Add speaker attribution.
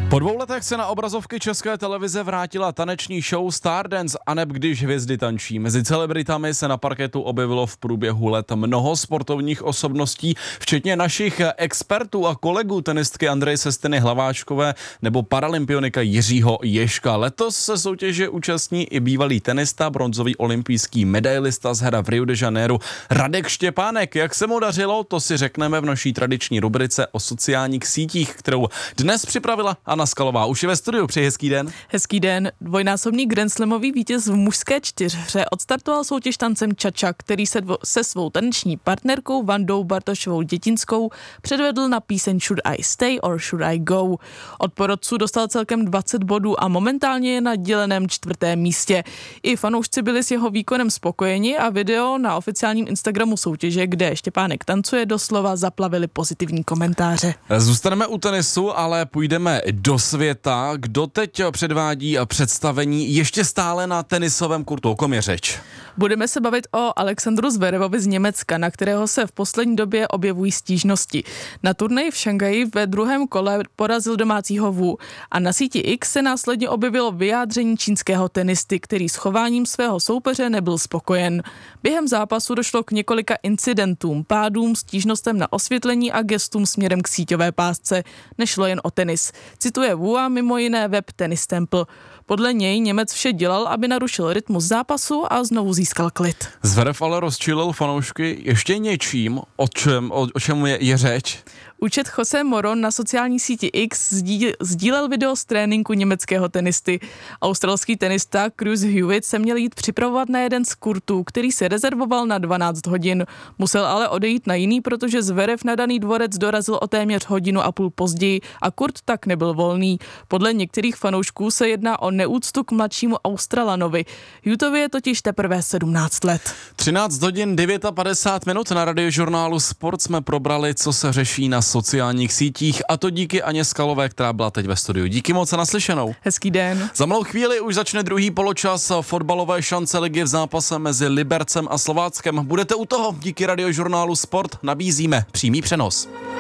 Speaker 1: Po 2 letech se na obrazovky České televize vrátila taneční show Stardance aneb Když hvězdy tančí. Mezi celebritami se na parketu objevilo v průběhu let mnoho sportovních osobností, včetně našich expertů a kolegů tenistky Andreje Sestiny Hlaváčkové nebo paralympionika Jiřího Ježka. Letos se soutěže účastní i bývalý tenista, bronzový olympijský medailista z hra v Rio de Janeiro Radek Štěpánek. Jak se mu dařilo, to si řekneme v naší tradiční rubrice o sociálních sítích, kterou dnes připravila Anna Skalová. Už je ve studiu, přeji hezký den.
Speaker 2: Hezký den. Dvojnásobný grandslamový vítěz v mužské čtyřhře odstartoval soutěž tancem Ča-Ča, který se svou taneční partnerkou Vandou Bartošovou Dětinskou předvedl na píseň Should I Stay or Should I Go. Od porodců dostal celkem 20 bodů a momentálně je na děleném 4. místě. I fanoušci byli s jeho výkonem spokojeni a video na oficiálním Instagramu soutěže, kde Štěpánek tancuje, doslova zaplavili pozitivní komentáře.
Speaker 1: Zůstaneme u tenisu, ale půjdeme do světa. Kdo teď předvádí představení ještě stále na tenisovém kurtu? O kom je řeč?
Speaker 2: Budeme se bavit o Alexandru Zverevovi z Německa, na kterého se v poslední době objevují stížnosti. Na turnaji v Šanghaji ve druhém kole porazil domácího Wu a na síti X se následně objevilo vyjádření čínského tenisty, který s chováním svého soupeře nebyl spokojen. Během zápasu došlo k několika incidentům, pádům, stížnostem na osvětlení a gestům směrem k síťové pásce. Nešlo jen o tenis. Cituje Wu a mimo jiné web Tennis Temple. Podle něj Němec vše dělal, aby narušil rytmus zápasu a znovu získal klid.
Speaker 1: Zverev ale rozčilil fanoušky ještě něčím, o čem je řeč.
Speaker 2: Účet Jose Moron na sociální síti X sdílel video z tréninku německého tenisty. Australský tenista Chris Hewitt se měl jít připravovat na jeden z kurtů, který se rezervoval na 12 hodin. Musel ale odejít na jiný, protože Zverev na daný dvorec dorazil o téměř 1,5 hodiny později a kurt tak nebyl volný. Podle některých fanoušků se jedná o neúctu k mladšímu Australanovi. Hewittovi je totiž teprve 17 let.
Speaker 1: 13 hodin 59 na Radiožurnálu Sport jsme probrali, co se řeší na sociálních sítích, a to díky Aně Skalové, která byla teď ve studiu. Díky moc a naslyšenou.
Speaker 2: Hezký den.
Speaker 1: Za malou chvíli už začne druhý poločas fotbalové šance ligy v zápase mezi Libercem a Slováckem. Budete u toho? Díky Radiožurnálu Sport nabízíme přímý přenos.